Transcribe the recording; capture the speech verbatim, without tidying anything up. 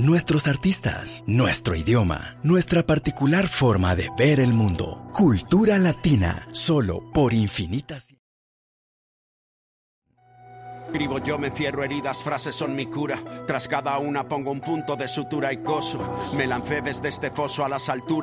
nuestros artistas, nuestro idioma, nuestra particular forma de ver el mundo. Cultura Latina, solo por Infinitas. Escribo yo, me cierro heridas, frases son mi cura. Tras cada una pongo un punto de sutura y coso. Me lancé desde este foso a las alturas.